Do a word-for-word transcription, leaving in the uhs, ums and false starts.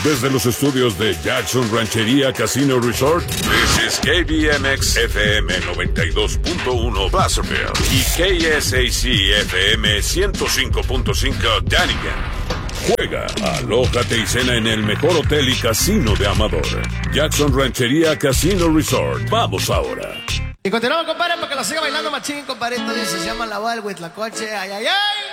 Desde los estudios de Jackson Ranchería Casino Resort, this is K B M X F M noventa y dos punto uno Placerville y K S A C F M ciento cinco punto cinco Dunnigan. Juega, alójate y cena en el mejor hotel y casino de Amador. Jackson Ranchería Casino Resort. Vamos ahora. Y continuamos, compadre, para que lo siga bailando machín, compadre. Esto se llama La Boda del Huitlacoche. Ay, ay, ay.